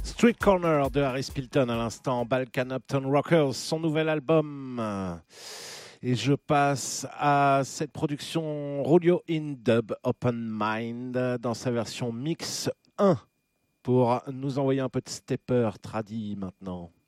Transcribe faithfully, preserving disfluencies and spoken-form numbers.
Street Corner de Harry Pilton à l'instant, Balkan Upton Rockers, son nouvel album. Et je passe à cette production Rolio in Dub Open Mind dans sa version mix un pour nous envoyer un peu de stepper tradi maintenant.